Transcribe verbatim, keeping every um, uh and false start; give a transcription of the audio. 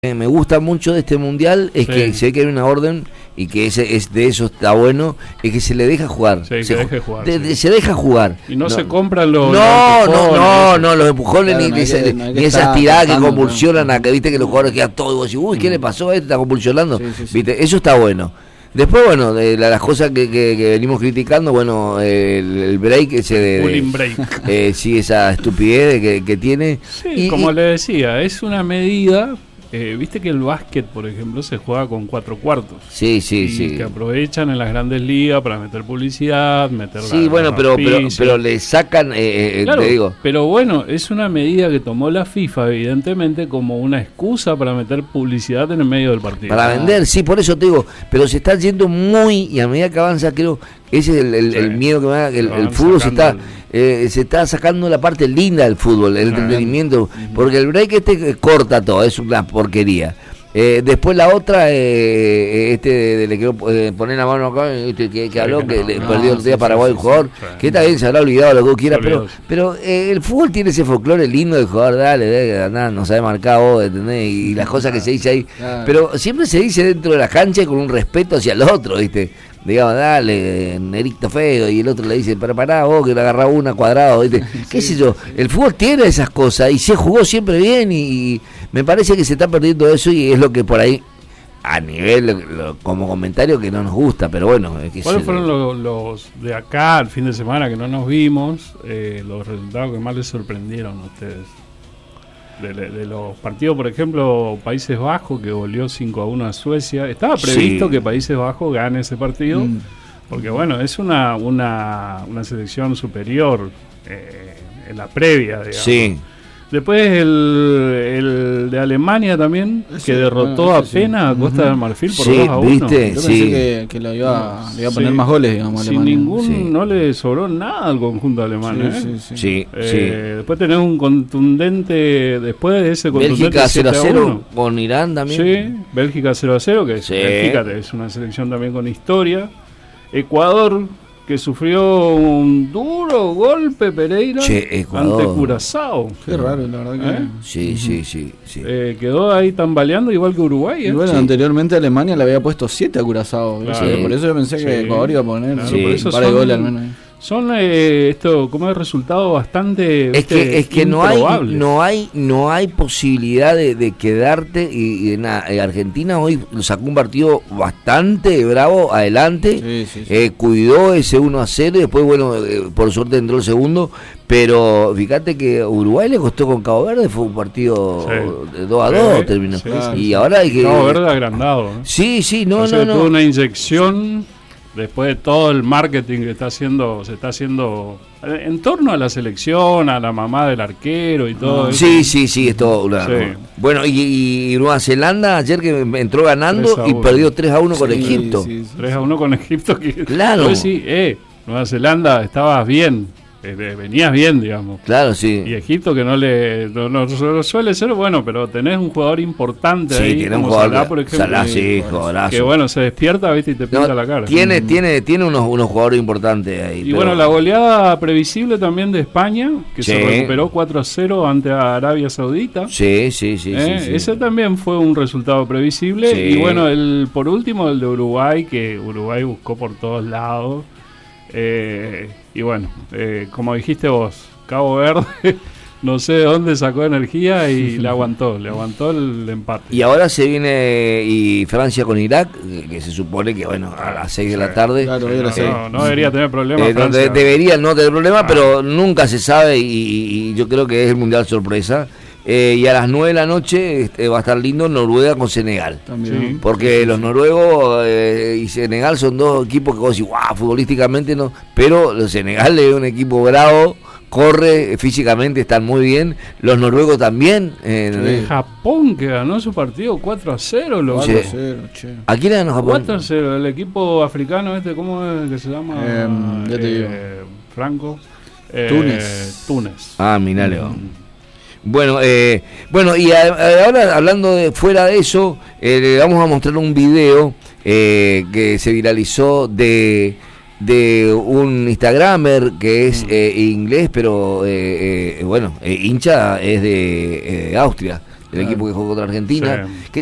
Eh, me gusta mucho de este mundial es sí. que se ve que hay una orden y que ese es de eso está bueno, es que se le deja jugar, sí, se, deje jugar de, sí. de, se deja jugar y no, no se compran los no los no no no los empujones claro, ni, no ni, que, esa, no ni esas tiradas que convulsionan no. a que viste que los jugadores quedan todos y vos decís, uy, ¿qué mm. le pasó a este? Está convulsionando, sí, sí, sí. viste, eso está bueno. Después, bueno, de la, las cosas que, que, que venimos criticando, bueno, eh, el, el break ese de... Pulling break. Eh, sí, esa estupidez que, que tiene. Sí, y, como y, le decía, es una medida... Eh, Viste que el básquet, por ejemplo, se juega con cuatro cuartos. Sí, sí, y sí. que aprovechan en las grandes ligas para meter publicidad, meter Sí, la, bueno, la pero, pero auspicio. pero le sacan, eh, eh, claro, te digo. Pero bueno, es una medida que tomó la FIFA, evidentemente, como una excusa para meter publicidad en el medio del partido. Para ah. vender, sí, por eso te digo. Pero se está yendo muy, y a medida que avanza, creo, ese es el, el, sí. el miedo que me da, que el, el fútbol se está... Eh, se está sacando la parte linda del fútbol, el entretenimiento, porque el break este corta todo, es una porquería. Eh, después la otra, eh, este le quiero eh, poner la mano acá, este, que, que habló, que, que no, le no, perdió el día sí, Paraguay sí, un jugador, sí, que está bien, se habrá olvidado lo que quiera, pero pero eh, el fútbol tiene ese folclore lindo de jugar, dale, dale, andá, no sabe marcar vos, ¿entendés? Y las cosas que se dice ahí, claro. Pero siempre se dice dentro de la cancha con un respeto hacia el otro, ¿viste? Digamos, dale, Nerito feo, y el otro le dice, para pará vos que le agarrá una cuadrado, ¿viste? Sí. ¿Qué sé yo? El fútbol tiene esas cosas y se jugó siempre bien y, y me parece que se está perdiendo eso y es lo que por ahí, a nivel, lo, como comentario, que no nos gusta, pero bueno. Es que ¿Cuáles se, fueron los, los de acá, el fin de semana, que no nos vimos, eh, los resultados que más les sorprendieron a ustedes? De, de, de los partidos, por ejemplo, Países Bajos, que goleó cinco a uno a Suecia. Estaba previsto sí. que Países Bajos gane ese partido, mm. porque bueno, es una una, una selección superior eh, en la previa, digamos. Sí. Después el, el de Alemania también, sí, que derrotó bueno, apenas sí. a Costa uh-huh. del Marfil por sí, dos a uno. ¿viste? Yo sí. pensé que, que le, iba, le iba a poner sí. más goles, digamos, a Sin Alemania. ningún, sí. no le sobró nada al conjunto alemán. Sí, ¿eh? sí, sí. sí, eh, sí. Después tenés un contundente, después de ese contundente Bélgica cero a cero con Irán también. Sí, Bélgica cero a cero, que sí. Bélgica es una selección también con historia. Ecuador, que sufrió un duro golpe Pereira che, ante Curazao. Qué raro, la verdad que... ¿Eh? Sí, sí, sí. sí. Eh, quedó ahí tambaleando igual que Uruguay. ¿eh? Y bueno, sí. anteriormente Alemania le había puesto siete a Curazao. Claro. Sí. Por eso yo pensé sí. que Ecuador iba a poner claro, sí. por eso un par de son, goles al menos. Son eh, esto como el resultado bastante es que es que no hay no hay no hay posibilidad de, de quedarte y, y nada, eh, Argentina hoy sacó un partido bastante bravo adelante, sí, sí, sí. Eh, cuidó ese uno a cero y después bueno eh, por suerte entró el segundo, pero fíjate que Uruguay le costó con Cabo Verde, fue un partido sí. de dos a dos sí, terminó sí, y sí. ahora hay que Cabo Verde agrandado, ¿eh? sí sí no o sea, no no tuvo una inyección después de todo el marketing que está haciendo, se está haciendo en torno a la selección, a la mamá del arquero y todo. Ah, sí, sí, sí, es todo. Una, sí. Bueno, y, y Nueva Zelanda ayer que entró ganando y perdió tres a uno con sí, Egipto. Sí, sí, tres a uno con Egipto. Que, claro. Pues sí, eh, Nueva Zelanda estabas bien. Eh, venías bien, digamos. Claro, sí. Y Egipto que no le no, no, no suele ser bueno, pero tenés un jugador importante sí, ahí, tiene como un jugador, Salah, por ejemplo. Salah, sí, jugadorazo. Que bueno, se despierta, viste, y te pinta no, la cara. Tiene, mm. tiene, tiene unos, unos jugadores importantes ahí. Y pero... bueno, la goleada previsible también de España, que sí. se recuperó cuatro a cero ante Arabia Saudita. Sí, sí, sí. ¿Eh? sí, sí. Ese también fue un resultado previsible. Sí. Y bueno, el por último, el de Uruguay, que Uruguay buscó por todos lados. Eh, y bueno, eh, como dijiste vos, Cabo Verde, no sé de dónde sacó energía y le aguantó, le aguantó el empate. Y ahora se viene y Francia con Irak, que se supone que bueno, a las seis de la tarde. Claro, no, no, no debería tener problema. Eh, de, debería no tener problema, ah. pero nunca se sabe y, y yo creo que es el Mundial sorpresa. Eh, y a las nueve de la noche este, va a estar lindo Noruega con Senegal. También. Porque sí, los noruegos eh, y Senegal son dos equipos que vos decís, wow, futbolísticamente no. Pero los Senegal es un equipo bravo, corre, físicamente están muy bien. Los noruegos también. Eh, sí. Japón que ganó su partido cuatro a cero. cuatro a cero, che. ¿A quién le ganó Japón? cuatro a cero, el equipo africano este, ¿cómo es que se llama? Eh, ya te digo. Eh, Franco. Eh, Túnez. Túnez. Ah, mirá, León. Mm. Bueno, eh, bueno y a, a, ahora hablando de fuera de eso, eh, le vamos a mostrar un video eh, que se viralizó de de un instagramer que es eh, inglés, pero eh, eh, bueno, eh, hincha es de eh, Austria. el claro. equipo que jugó contra Argentina. Sí. Que